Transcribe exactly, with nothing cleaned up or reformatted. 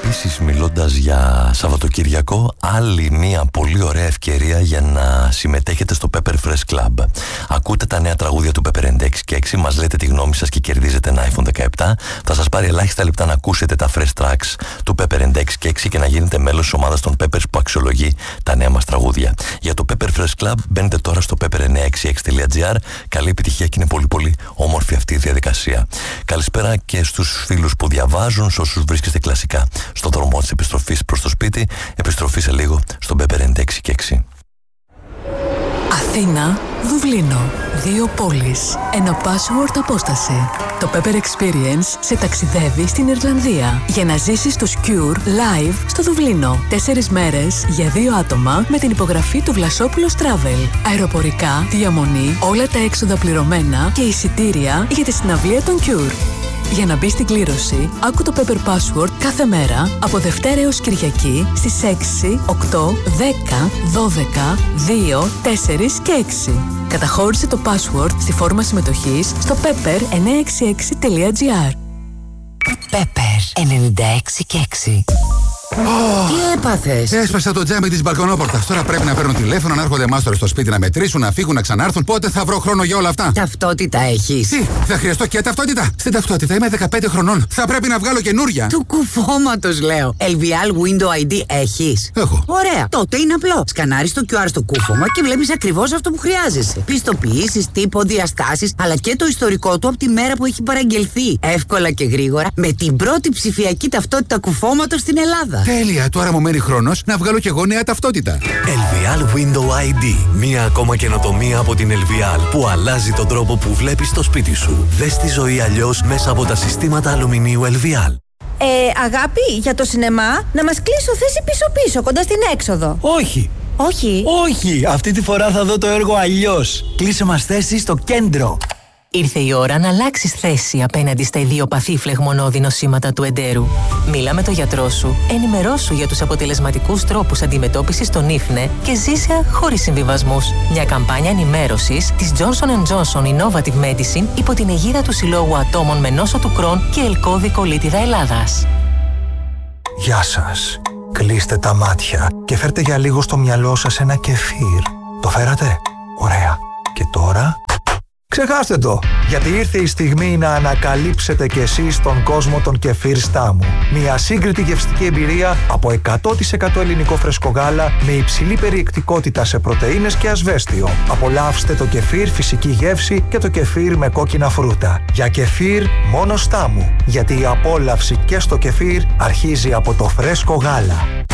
Επίσης, μιλώντας για Σαββατοκυριακό, άλλη μια πολύ ωραία ευκαιρία για να συμμετέχετε στο Pepper Fresh Club. Ακούτε τα νέα τραγούδια του Pepper ενενήντα έξι και έξι, μας λέτε τη γνώμη σας και κερδίζετε ένα iPhone δεκαεπτά. Θα σας πάρει ελάχιστα λεπτά να ακούσετε τα fresh tracks του Pepper ενενήντα έξι και έξι και να γίνετε μέλος της ομάδας των Peppers που αξιολογεί τα νέα μας τραγούδια. Για το Pepper Fresh Club μπαίνετε τώρα στο pepper εννιακόσια εξήντα έξι τελεία τζι άρ. Καλή επιτυχία και είναι πολύ πολύ όμορφη αυτή η διαδικασία. Καλησπέρα και στους φίλους που διαβάζουν, σε όσους βρίσκεστε κλασικά στον δρόμο της επιστροφής προς το σπίτι. Επιστροφή σε λίγο στον Pepper ενενήντα έξι και έξι. Αθήνα, Δουβλίνο. Δύο πόλεις. Ένα password απόσταση. Το Pepper Experience σε ταξιδεύει στην Ιρλανδία για να ζήσεις το Cure live στο Δουβλίνο. Τέσσερις μέρες για δύο άτομα με την υπογραφή του Βλασόπουλος Travel. Αεροπορικά, διαμονή, όλα τα έξοδα πληρωμένα και εισιτήρια για τη συναυλία των Cure. Για να μπει στην κλήρωση, άκου το Pepper Password κάθε μέρα από Δευτέρα έως Κυριακή στις έξι, οκτώ, δέκα, δώδεκα, δύο, τέσσερα και έξι. Καταχώρησε το password στη φόρμα συμμετοχής στο pepper εννιακόσια εξήντα έξι τελεία τζι άρ. Pepper ενενήντα έξι και έξι. Oh. Τι έπαθες? Έσπασα το τζάμι της μπαλκονόπορτας. Τώρα πρέπει να παίρνω τηλέφωνο, να έρχονται μάστορες στο σπίτι να μετρήσουν, να φύγουν, να ξανάρθουν. Πότε θα βρω χρόνο για όλα αυτά? Ταυτότητα έχεις? Τι, θα χρειαστώ και ταυτότητα? Στην ταυτότητα είμαι δεκαπέντε χρονών. Θα πρέπει να βγάλω καινούρια. Του κουφώματος λέω. ελ βι ελ Window άι ντι έχεις? Έχω. Ωραία. Τότε είναι απλό. Σκανάρεις το κιου αρ στο κούφωμα και βλέπεις ακριβώς αυτό που χρειάζεσαι. Πιστοποιήσεις, τύπο, διαστάσεις, αλλά και το ιστορικό του από τη μέρα που έχει παραγγελθεί. Εύκολα και γρήγορα με την πρώτη ψηφιακή ταυτότητα κουφώματος στην Ελλάδα. Τέλεια, τώρα μου μένει χρόνος να βγάλω κι εγώ νέα ταυτότητα. ελ βι ελ Window άι ντι. Μία ακόμα καινοτομία από την ελ βι ελ που αλλάζει τον τρόπο που βλέπεις το σπίτι σου. Δες τη ζωή αλλιώς μέσα από τα συστήματα αλουμινίου ελ βι ελ. Ε, αγάπη, για το σινεμά, να μας κλείσω θέση πίσω-πίσω, κοντά στην έξοδο. Όχι. Όχι. Όχι, αυτή τη φορά θα δω το έργο αλλιώς. Κλείσε μας θέση στο κέντρο. Ήρθε η ώρα να αλλάξεις θέση απέναντι στα ιδιοπαθή φλεγμονώδη νοσήματα του εντέρου. Μίλα με τον γιατρό σου, ενημερώσου για τους αποτελεσματικούς τρόπους αντιμετώπισης των ίφνε και ζήσε χωρίς συμβιβασμούς. Μια καμπάνια ενημέρωσης της Johnson εντ Johnson Innovative Medicine υπό την αιγίδα του Συλλόγου Ατόμων με νόσο του Κρόν και ελκώδη κολίτιδα Ελλάδας. Γεια σας. Κλείστε τα μάτια και φέρτε για λίγο στο μυαλό σας ένα κεφίρ. Το φέρατε? Ωραία. Και τώρα... ξεχάστε το, γιατί ήρθε η στιγμή να ανακαλύψετε κι εσείς τον κόσμο των κεφίρ Στάμου. Μια σύγκριτη γευστική εμπειρία από εκατό τοις εκατό ελληνικό φρεσκογάλα με υψηλή περιεκτικότητα σε πρωτεΐνες και ασβέστιο. Απολαύστε το κεφίρ φυσική γεύση και το κεφίρ με κόκκινα φρούτα. Για κεφίρ μόνο Στάμου, γιατί η απόλαυση και στο κεφίρ αρχίζει από το φρέσκο γάλα.